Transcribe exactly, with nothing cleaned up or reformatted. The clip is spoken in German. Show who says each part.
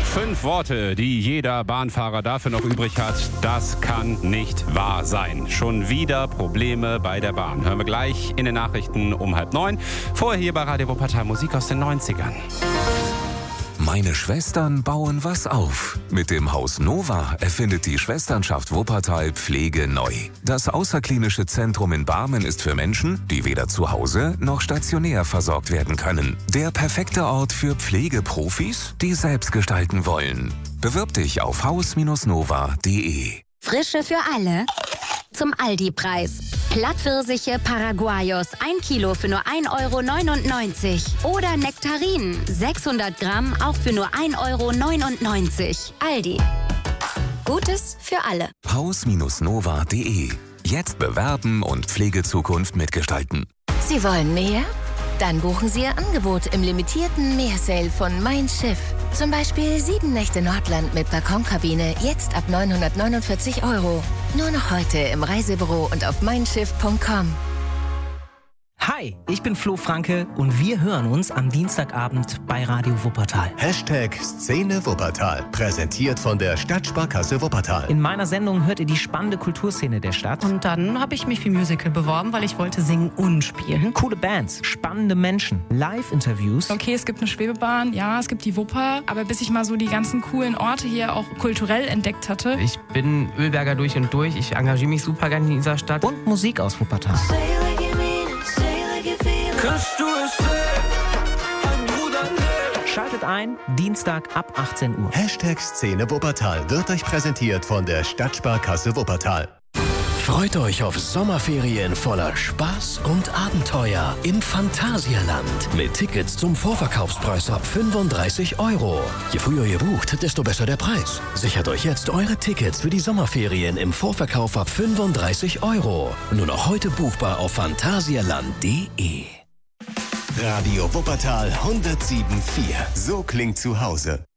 Speaker 1: Fünf Worte, die jeder Bahnfahrer dafür noch übrig hat, das kann nicht wahr sein. Schon wieder Probleme bei der Bahn. Hören wir gleich in den Nachrichten um halb neun. Vorher hier bei Radio Wuppertal Musik aus den neunzigern.
Speaker 2: Meine Schwestern bauen was auf. Mit dem Haus Nova erfindet die Schwesternschaft Wuppertal Pflege neu. Das außerklinische Zentrum in Barmen ist für Menschen, die weder zu Hause noch stationär versorgt werden können. Der perfekte Ort für Pflegeprofis, die selbst gestalten wollen. Bewirb dich auf haus nova punkt de.
Speaker 3: Frische für alle zum Aldi-Preis. Plattpfirsiche Paraguayos, ein Kilo für nur ein Euro neunundneunzig. Oder Nektarinen, sechshundert Gramm, auch für nur ein Euro neunundneunzig. Aldi. Gutes für alle.
Speaker 2: haus nova punkt de. Jetzt bewerben und Pflegezukunft mitgestalten.
Speaker 4: Sie wollen mehr? Dann buchen Sie Ihr Angebot im limitierten Meersale von Mein Schiff. Zum Beispiel sieben Nächte Nordland mit Balkonkabine, jetzt ab neunhundertneunundvierzig Euro. Nur noch heute im Reisebüro und auf mein schiff punkt com.
Speaker 5: Hi, ich bin Flo Franke und wir hören uns am Dienstagabend bei Radio Wuppertal.
Speaker 6: Hashtag Szene Wuppertal, präsentiert von der Stadtsparkasse Wuppertal.
Speaker 5: In meiner Sendung hört ihr die spannende Kulturszene der Stadt.
Speaker 7: Und dann habe ich mich für Musical beworben, weil ich wollte singen und spielen.
Speaker 5: Coole Bands, spannende Menschen, Live-Interviews.
Speaker 7: Okay, es gibt eine Schwebebahn, ja, es gibt die Wupper. Aber bis ich mal so die ganzen coolen Orte hier auch kulturell entdeckt hatte.
Speaker 8: Ich bin Ölberger durch und durch. Ich engagiere mich super gerne in dieser Stadt.
Speaker 5: Und Musik aus Wuppertal.
Speaker 9: Kannst du es sehen? Ein Bruder lebt.
Speaker 5: Schaltet ein, Dienstag ab achtzehn Uhr.
Speaker 6: Hashtag Szene Wuppertal wird euch präsentiert von der Stadtsparkasse Wuppertal.
Speaker 10: Freut euch auf Sommerferien voller Spaß und Abenteuer im Phantasialand. Mit Tickets zum Vorverkaufspreis ab fünfunddreißig Euro. Je früher ihr bucht, desto besser der Preis. Sichert euch jetzt eure Tickets für die Sommerferien im Vorverkauf ab fünfunddreißig Euro. Nur noch heute buchbar auf phantasialand punkt de.
Speaker 6: Radio Wuppertal hundertsieben Komma vier. So klingt zu Hause.